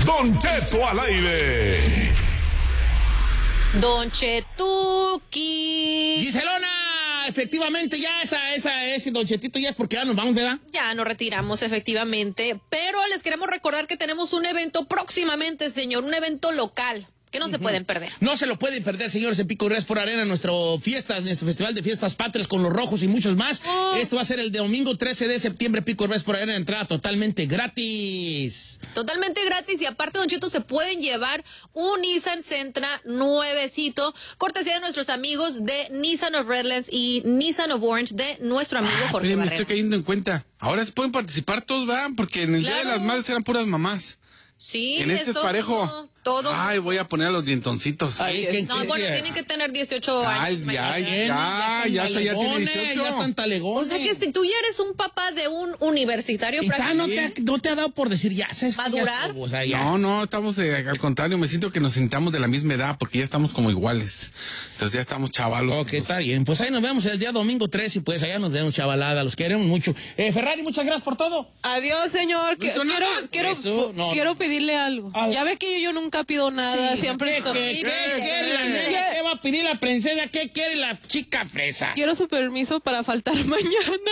Don Cheto al aire. Don Chetuki. Giselona, efectivamente ya ese Don Chetito ya es porque ya nos vamos, ¿verdad? Ya nos retiramos, efectivamente, pero les queremos recordar que tenemos un evento próximamente, señor, un evento local que no se pueden perder. No se lo pueden perder, señores, en Pico y Res por Arena, nuestro festival de fiestas patrias con los rojos y muchos más. Esto va a ser el domingo 13 de septiembre, Pico y Res por Arena, entrada totalmente gratis. Totalmente gratis, y aparte, Don Cheto, se pueden llevar un Nissan Sentra nuevecito, cortesía de nuestros amigos de Nissan of Redlands y Nissan of Orange, de nuestro amigo Jorge Pero me Barrera. estoy cayendo en cuenta. Ahora pueden participar todos, ¿verdad? Porque en el Día de las Madres eran puras mamás. Sí, En este es parejo. Todo. Ay, voy a poner a los dientoncitos. Ay, No, bueno, tienen que tener 18 Ay, años. ya eso ya tiene 18. Ya tan talegones. O sea que tú ya eres un papá de un universitario Y prácticamente. no te ha dado por decir ya, ¿sabes? ¿Va a que ya durar? estuvo, o sea, ya. No, estamos al contrario, me siento que nos sentamos de la misma edad porque ya estamos como iguales. Entonces ya estamos chavalos. Ok, está bien. Pues ahí nos vemos el día domingo 3 y pues allá nos vemos, chavalada. Los queremos mucho. Ferrari, muchas gracias por todo. Adiós, señor. ¿No hizo nada? Quiero pedirle algo. Ya ve que yo nunca pido nada. Siempre ¿Qué quiere la nena? ¿Qué va a pedir la princesa? ¿Qué quiere la chica fresa? quiero su permiso para faltar mañana.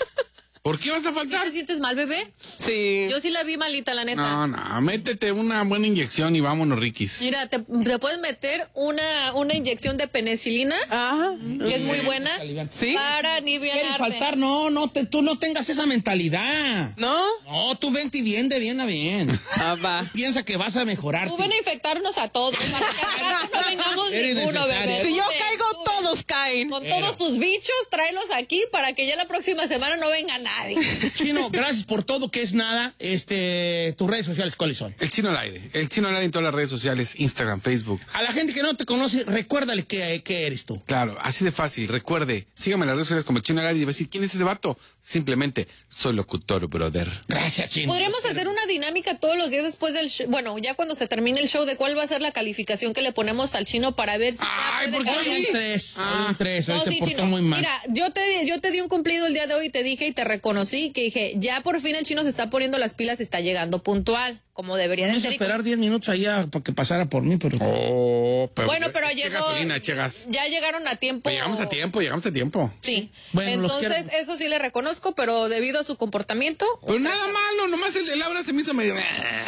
¿Por qué vas a ¿Sí faltar? te sientes mal, bebé? Sí. Yo sí la vi malita, la neta. No, métete una buena inyección y vámonos, Riquis. Mira, te puedes meter una inyección de penicilina, Ajá. que es muy buena, ¿Sí? para ¿Quieres alivianarte. faltar? Tú no tengas esa mentalidad. ¿No? No, tú vente bien de bien a bien. Va. Piensa que vas a mejorar. Tú ven a infectarnos a todos, para que al rato no vengamos Eres ninguno, necesaria. bebé. Si yo Tú ven, caigo, tú ven. todos caen. Con todos tus bichos, tráelos aquí para que ya la próxima semana no venga nadie. Chino, gracias por todo, que es nada. Tus redes sociales, ¿cuáles son? El Chino al aire en todas las redes sociales, Instagram, Facebook. A la gente que no te conoce, recuérdale que eres tú. Claro, así de fácil. Recuerde, sígame en las redes sociales como el Chino al aire y va a decir, ¿quién es ese vato? Simplemente, soy locutor, brother. Gracias, Chino. Podríamos hacer una dinámica todos los días después del show. Bueno, ya cuando se termine el show, de cuál va a ser la calificación que le ponemos al Chino para ver si Ay, ya puede ¿por qué? cambiar. Hoy un 3, hoy No, se sí, portó Chino. muy mal. Mira, yo te di un cumplido el día de hoy y te dije y te reconocí que dije, ya por fin el Chino se está poniendo las pilas y está llegando puntual, como debería de Vamos a ser. esperar 10 minutos allá para que pasara por mí, pero... Bueno, pero Eché llegó. gasolina, eché gas. Ya llegaron a tiempo. Pero llegamos a tiempo. Sí. Bueno, los entonces, quiero. eso sí le reconozco, pero debido a su comportamiento. Pero nada malo, nomás el de Laura se me hizo medio...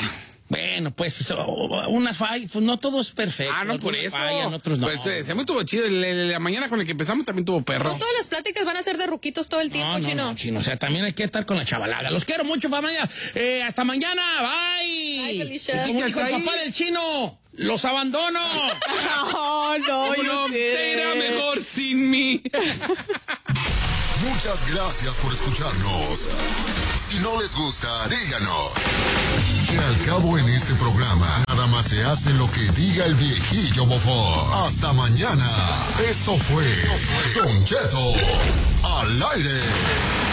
Bueno, pues unas fallas, pues no todo es perfecto. no, por Algunos eso. fallan, otros no. Pues se me estuvo chido. La mañana con el que empezamos también tuvo perro. No todas las pláticas van a ser de ruquitos todo el tiempo, Chino. No, Chino, o sea, también hay que estar con la chavalada. Los quiero mucho, familia. Hasta mañana, bye. Bye, Felicia. Y como dijo el ahí. papá del Chino, los abandono. No, ¿Cómo no? Te irá mejor sin mí. Muchas gracias por escucharnos. Si no les gusta, díganos. Que al cabo en este programa, nada más se hace lo que diga el viejillo bofón. Hasta mañana. Esto fue Don Cheto al aire.